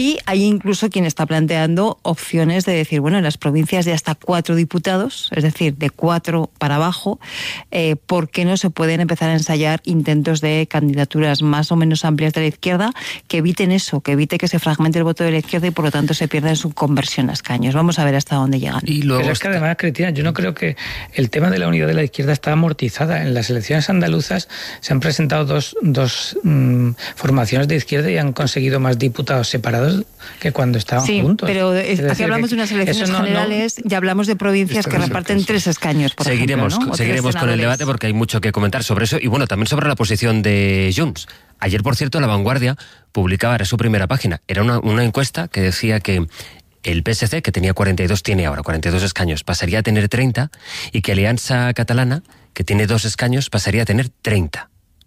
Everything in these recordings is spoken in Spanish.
Y hay incluso quien está planteando opciones de decir, bueno, en las provincias de hasta 4 diputados, es decir, de 4 para abajo, ¿por qué no se pueden empezar a ensayar intentos de candidaturas más o menos amplias de la izquierda que eviten eso, que evite que se fragmente el voto de la izquierda y por lo tanto se pierda en su conversión a escaños? Vamos a ver hasta dónde llegan. Y luego pero es que además, Cristina, yo no creo que el tema de la unidad de la izquierda está amortizada. En las elecciones andaluzas se han presentado dos formaciones de izquierda y han conseguido más diputados separados que cuando estaban juntos. Sí, pero aquí hablamos de unas elecciones generales y hablamos de provincias que reparten 3 escaños, por ejemplo, ¿no? Seguiremos con el debate porque hay mucho que comentar sobre eso y bueno, también sobre la posición de Junts. Ayer, por cierto, La Vanguardia publicaba, era su primera página, era una encuesta que decía que el PSC, que tenía 42, tiene ahora 42 escaños, pasaría a tener 30 y que Alianza Catalana, que tiene 2 escaños, pasaría a tener 30.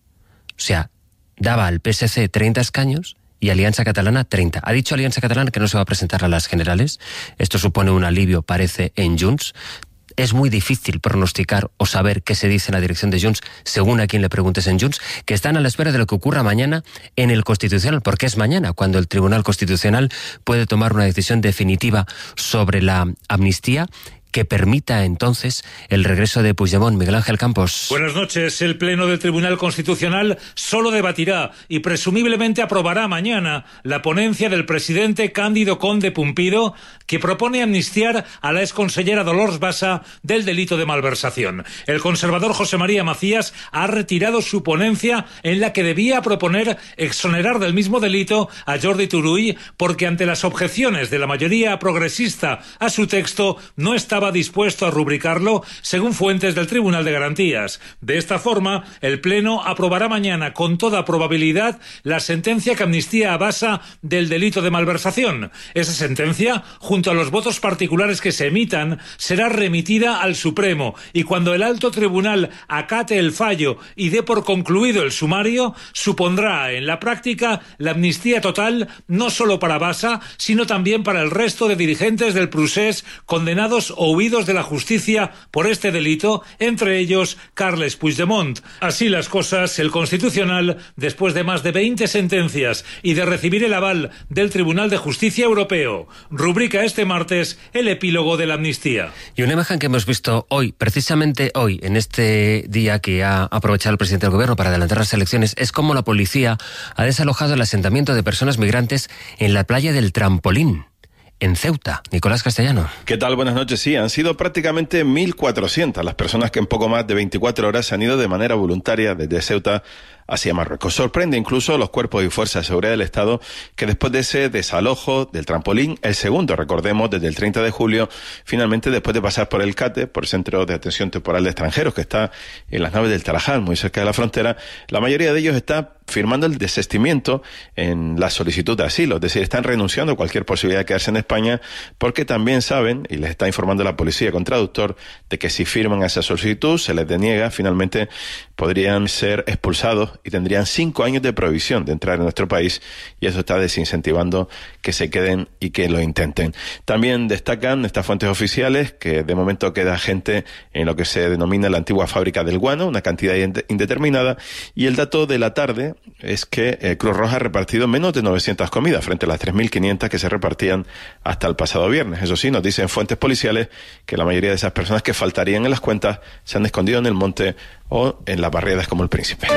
O sea, daba al PSC 30 escaños y Alianza Catalana 30. Ha dicho Alianza Catalana que no se va a presentar a las generales. Esto supone un alivio, parece, en Junts. Es muy difícil pronosticar o saber qué se dice en la dirección de Junts según a quien le preguntes en Junts, que están a la espera de lo que ocurra mañana en el Constitucional, porque es mañana cuando el Tribunal Constitucional puede tomar una decisión definitiva sobre la amnistía que permita entonces el regreso de Puigdemont. Miguel Ángel Campos. Buenas noches. El Pleno del Tribunal Constitucional solo debatirá y presumiblemente aprobará mañana la ponencia del presidente Cándido Conde Pumpido que propone amnistiar a la exconsellera Dolors Bassa del delito de malversación. El conservador José María Macías ha retirado su ponencia en la que debía proponer exonerar del mismo delito a Jordi Turull porque ante las objeciones de la mayoría progresista a su texto no estaba dispuesto a rubricarlo según fuentes del Tribunal de Garantías. De esta forma, el Pleno aprobará mañana con toda probabilidad la sentencia que amnistía a Bassa del delito de malversación. Esa sentencia, junto a los votos particulares que se emitan, será remitida al Supremo y cuando el alto tribunal acate el fallo y dé por concluido el sumario, supondrá en la práctica la amnistía total no solo para Bassa, sino también para el resto de dirigentes del Procés condenados o huidos de la justicia por este delito, entre ellos Carles Puigdemont. Así las cosas, el Constitucional, después de más de 20 sentencias y de recibir el aval del Tribunal de Justicia Europeo, rubrica este martes el epílogo de la amnistía. Y una imagen que hemos visto hoy, precisamente hoy, en este día que ha aprovechado el presidente del Gobierno para adelantar las elecciones, es como la policía ha desalojado el asentamiento de personas migrantes en la playa del Trampolín, en Ceuta. Nicolás Castellano. ¿Qué tal? Buenas noches. Sí, han sido prácticamente 1.400 las personas que en poco más de 24 horas se han ido de manera voluntaria desde Ceuta hacia Marruecos. Sorprende incluso los cuerpos y fuerzas de seguridad del Estado que después de ese desalojo del Trampolín, el segundo, recordemos, desde el 30 de julio, finalmente después de pasar por el CATE, por el Centro de Atención Temporal de Extranjeros, que está en las naves del Tarajal, muy cerca de la frontera, la mayoría de ellos está firmando el desistimiento en la solicitud de asilo, es decir, están renunciando a cualquier posibilidad de quedarse en España porque también saben, y les está informando la policía con traductor, de que si firman esa solicitud, se les deniega, finalmente podrían ser expulsados y tendrían 5 años de prohibición de entrar en nuestro país y eso está desincentivando que se queden y que lo intenten. También destacan estas fuentes oficiales que de momento queda gente en lo que se denomina la antigua fábrica del guano, una cantidad indeterminada, y el dato de la tarde es que Cruz Roja ha repartido menos de 900 comidas frente a las 3.500 que se repartían hasta el pasado viernes. Eso sí, nos dicen fuentes policiales que la mayoría de esas personas que faltarían en las cuentas se han escondido en el monte o en las barriadas como el Príncipe.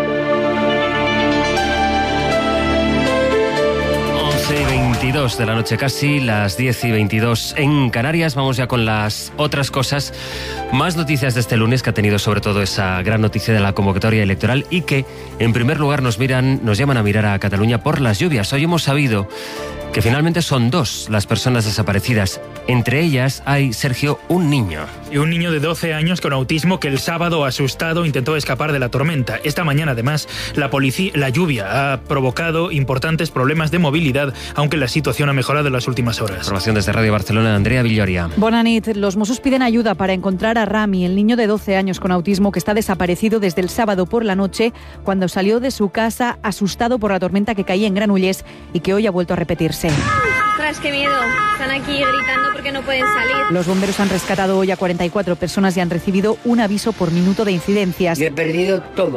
11:22 de la noche, casi las 10:22 en Canarias. Vamos ya con las otras cosas. Más noticias de este lunes, que ha tenido sobre todo esa gran noticia de la convocatoria electoral y que, en primer lugar, nos llaman a mirar a Cataluña por las lluvias. Hoy hemos sabido que finalmente son 2 las personas desaparecidas. Entre ellas hay, Sergio, un niño. Y un niño de 12 años con autismo que el sábado, asustado, intentó escapar de la tormenta. Esta mañana, además, la lluvia ha provocado importantes problemas de movilidad, aunque la situación ha mejorado en las últimas horas. Información desde Radio Barcelona, Andrea Villoria. Bona nit. Los Mossos piden ayuda para encontrar a Rami, el niño de 12 años con autismo que está desaparecido desde el sábado por la noche, cuando salió de su casa asustado por la tormenta que caía en Granollers y que hoy ha vuelto a repetirse. ¡Ostras, qué miedo! Están aquí gritando porque no pueden salir. Los bomberos han rescatado hoy a 44 personas y han recibido un aviso por minuto de incidencias. Yo he perdido todo.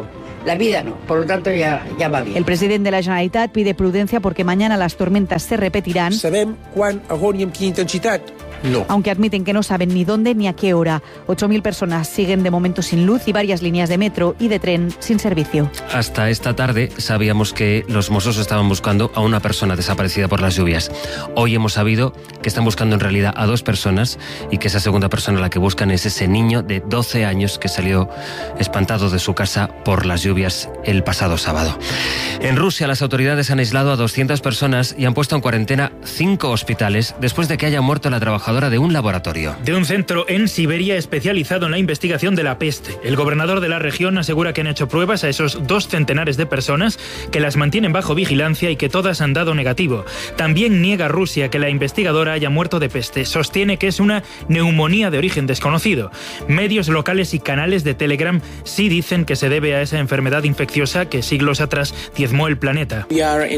la vida no. Por lo tanto, ya va bien. El president de la Generalitat pide prudencia porque mañana las tormentas se repetirán. Sabem quan, a on i amb quina intensitat? No. Aunque admiten que no saben ni dónde ni a qué hora. 8.000 personas siguen de momento sin luz y varias líneas de metro y de tren sin servicio. Hasta esta tarde sabíamos que los Mossos estaban buscando a una persona desaparecida por las lluvias. Hoy hemos sabido que están buscando en realidad a 2 personas y que esa segunda persona a la que buscan es ese niño de 12 años que salió espantado de su casa por las lluvias el pasado sábado. En Rusia las autoridades han aislado a 200 personas y han puesto en cuarentena 5 hospitales después de que haya muerto la trabajadora de un laboratorio. De un centro en Siberia especializado en la investigación de la peste. El gobernador de la región asegura que han hecho pruebas a esos 2 centenares de personas, que las mantienen bajo vigilancia y que todas han dado negativo. También niega Rusia que la investigadora haya muerto de peste. Sostiene que es una neumonía de origen desconocido. Medios locales y canales de Telegram sí dicen que se debe a esa enfermedad infecciosa que siglos atrás diezmó el planeta.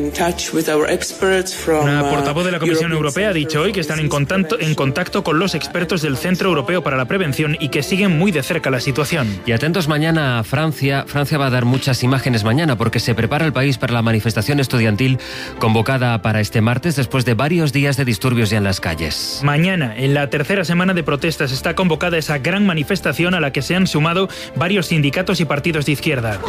Una portavoz de la Comisión Europea ha dicho hoy que están en contacto con los expertos del Centro Europeo para la Prevención y que siguen muy de cerca la situación. Y atentos mañana a Francia. Francia va a dar muchas imágenes mañana porque se prepara el país para la manifestación estudiantil convocada para este martes después de varios días de disturbios ya en las calles. Mañana, en la tercera semana de protestas, está convocada esa gran manifestación a la que se han sumado varios sindicatos y partidos de izquierda.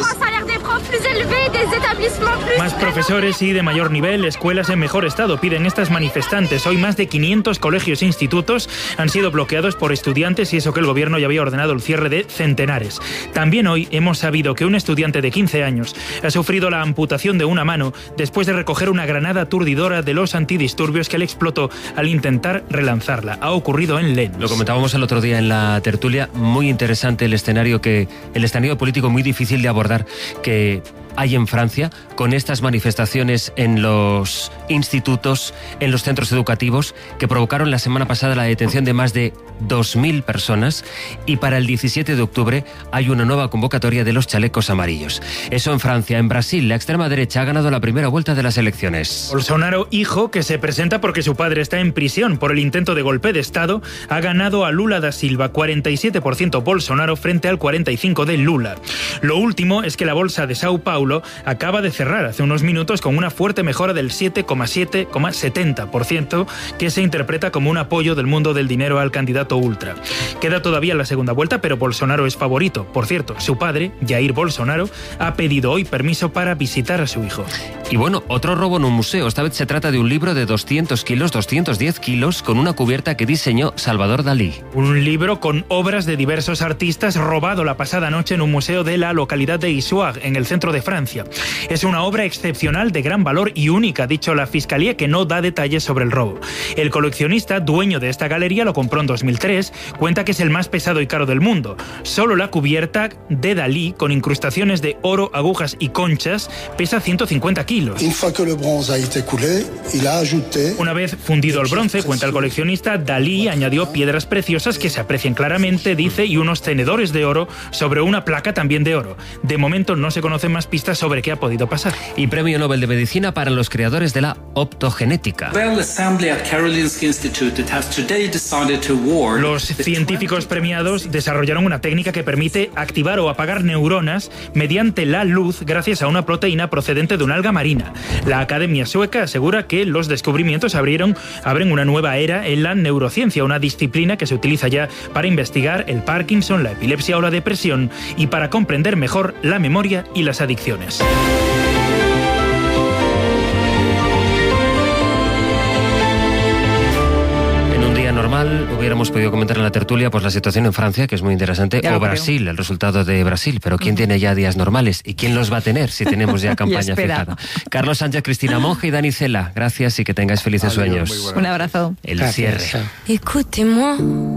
Más profesores y de mayor nivel, escuelas en mejor estado piden estas manifestantes. Hoy más de 500 colegios e institutos han sido bloqueados por estudiantes y eso que el gobierno ya había ordenado el cierre de centenares. También hoy hemos sabido que un estudiante de 15 años ha sufrido la amputación de una mano después de recoger una granada aturdidora de los antidisturbios que le explotó al intentar relanzarla. Ha ocurrido en Lens. Lo comentábamos el otro día en la tertulia, muy interesante el escenario político muy difícil de abordar que hay en Francia con estas manifestaciones en los institutos, en los centros educativos que provocaron la semana pasada la detención de más de 2.000 personas y para el 17 de octubre hay una nueva convocatoria de los chalecos amarillos. Eso en Francia. En Brasil, la extrema derecha ha ganado la primera vuelta de las elecciones. Bolsonaro, hijo, que se presenta porque su padre está en prisión por el intento de golpe de Estado, ha ganado a Lula da Silva, 47% Bolsonaro frente al 45% de Lula. Lo último es que la bolsa de Sao Paulo acaba de cerrar hace unos minutos con una fuerte mejora del 7,70%, que se interpreta como un apoyo del mundo del dinero al candidato ultra. Queda todavía la segunda vuelta, pero Bolsonaro es favorito. Por cierto, su padre, Jair Bolsonaro, ha pedido hoy permiso para visitar a su hijo. Y bueno, otro robo en un museo. Esta vez se trata de un libro de 210 kilos, con una cubierta que diseñó Salvador Dalí. Un libro con obras de diversos artistas robado la pasada noche en un museo de la localidad de Issoire, en el centro de Francia. Es una obra excepcional de gran valor y única, ha dicho la Fiscalía, que no da detalles sobre el robo. El coleccionista, dueño de esta galería, lo compró en 2003, cuenta que es el más pesado y caro del mundo. Solo la cubierta de Dalí, con incrustaciones de oro, agujas y conchas, pesa 150 kilos. Una vez fundido el bronce, cuenta el coleccionista, Dalí añadió piedras preciosas que se aprecian claramente, dice, y unos tenedores de oro sobre una placa también de oro. De momento no se conocen más pistas sobre qué ha podido pasar. Y premio Nobel de Medicina para los creadores de la optogenética. Los científicos premiados desarrollaron una técnica que permite activar o apagar neuronas mediante la luz gracias a una proteína procedente de una alga marina. La Academia Sueca asegura que los descubrimientos abren una nueva era en la neurociencia, una disciplina que se utiliza ya para investigar el Parkinson, la epilepsia o la depresión y para comprender mejor la memoria y las adicciones. En un día normal hubiéramos podido comentar en la tertulia pues la situación en Francia, que es muy interesante, o Brasil, el resultado de Brasil, pero ¿quién tiene ya días normales? ¿Y quién los va a tener si tenemos ya campaña fijada? Carlos Sánchez, Cristina Monge y Dani Cela, gracias y que tengáis felices sueños. Un abrazo. El cierre. Écoutez-moi,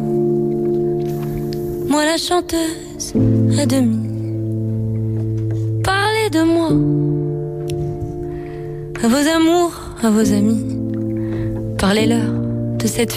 moi la chanteuse à demi. Parlez de moi, à vos amours, à vos amis. Parlez-leur de cette